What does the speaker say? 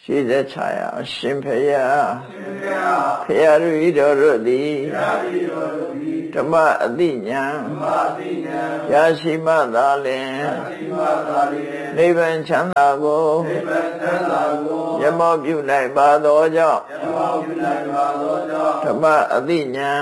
ရှိသက်ချရာအရှင်ဖယားဖယားရိတော်တို့သည်ဓမ္မအသိဉာဏ်ရရှိမှသာလျှင်နိဗ္ဗာန်ချမ်းသာကိုရမောပြုနိုင်ပါသောကြောင့်ဓမ္မအသိဉာဏ်